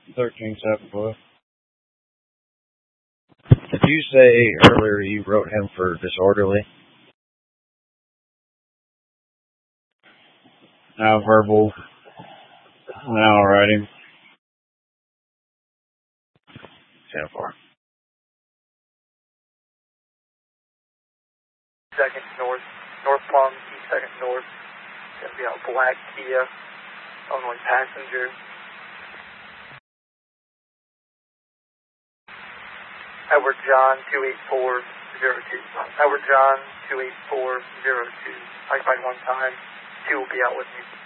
13-7. Did you say earlier you wrote him for disorderly? Now verbal. Now writing. 10-4. Second north, North Palm, East 2nd north. Gonna be out black Kia, only passenger. Edward John 28402. Edward John 28402. Occupied one time. 2 will be out with me.